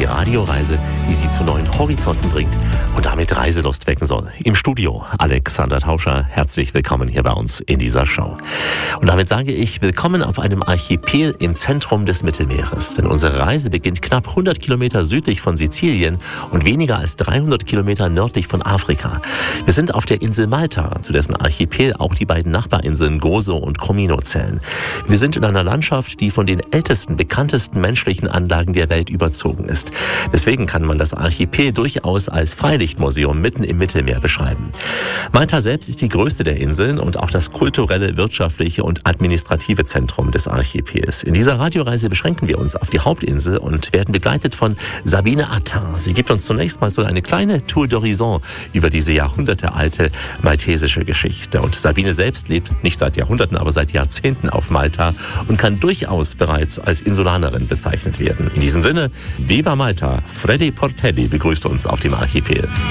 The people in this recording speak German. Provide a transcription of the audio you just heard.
die Radioreise, die Sie zu neuen Horizonten bringt und damit Reiselust wecken soll. Im Studio Alexander Tauscher, herzlich willkommen hier bei uns in dieser Show. Und damit sage ich willkommen auf einem Archipel im Zentrum des Mittelmeeres. Denn unsere Reise beginnt knapp 100 Kilometer südlich von Sizilien und weniger als 300 Kilometer nördlich von Afrika. Wir sind auf der Insel Malta, zu dessen Archipel auch die beiden Nachbarinseln Gozo und Comino zählen. Wir sind in einer Landschaft, die von den ältesten, bekanntesten menschlichen Anlagen der Welt überzogen ist. Deswegen kann man das Archipel durchaus als Freilichtmuseum mitten im Mittelmeer beschreiben. Malta selbst ist die größte der Inseln und auch das kulturelle, wirtschaftliche und administrative Zentrum des Archipels. In dieser Radioreise beschränken wir uns auf die Hauptinsel und werden begleitet von Sabine Attin. Sie gibt uns zunächst mal so eine kleine Tour d'Horizon über diese jahrhundertealte maltesische Geschichte. Und Sabine selbst lebt nicht seit Jahrhunderten, aber seit Jahrzehnten auf Malta und kann durchaus bereits als Insulanerin bezeichnet werden. In diesem Sinne, Viva Malta! Freddy Portelli begrüßt uns auf dem Archipel.